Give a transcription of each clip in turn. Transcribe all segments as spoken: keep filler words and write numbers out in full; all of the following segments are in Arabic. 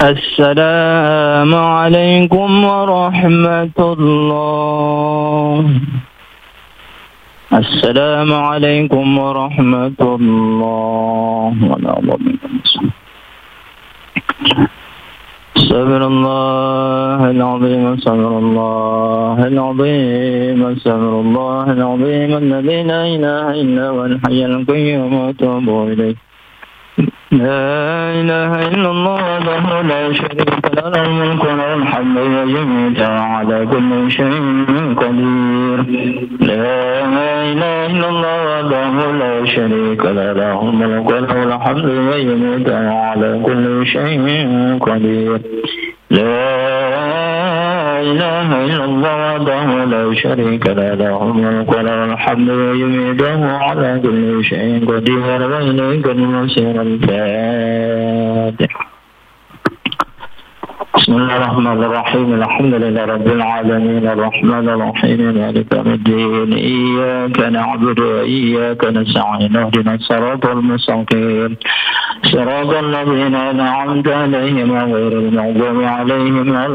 السلام عليكم ورحمة الله. السلام عليكم ورحمة الله. استغفر الله العظيم، استغفر الله العظيم، استغفر الله العظيم الذي لا إله إلا هو الحي القيوم وأتوب إليه. لا إله إلا الله وحده لا شريك له، له الملك وله الحمد ويميت وعلى كل شيء قدير. لا إله إلا الله وحده لا شريك له، له الملك وله الحمد ويميت وعلى كل شيء قدير. لا إله إلا الله وحده لا شريك له، له الملك وله الحمد ويميت وعلى كل شيء قدير وإليك المصير. الفاتحة. بسم الله الرحمن الرحيم. الحمد لله رب العالمين الرحمن الرحيم مالك يوم الدين. إياك نعبد وإياك نستعين، اهدنا الصراط المستقيم صراط الذين أنعمت عليهم غير المغضوب عليهم ولا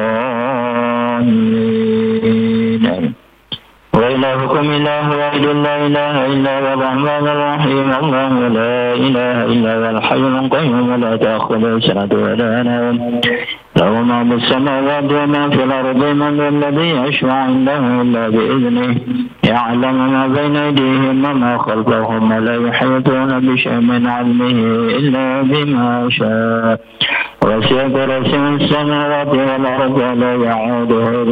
الضالين. وإلهكم إله واحد لا إله إلا هو الرحمن الرحيم. الله لا إله إلا هو الحي القيوم لا تأخذه سنة ولا نوم، له ما في السماوات وما في الأرض. من الذي يشفع عنده إلا بإذنه، يعلم ما بين أيديهم وما خلفهم، ولا يحيطون بشيء من علمه إلا بما شاء. وسع كرسيه السماوات والأرض ولا يعوده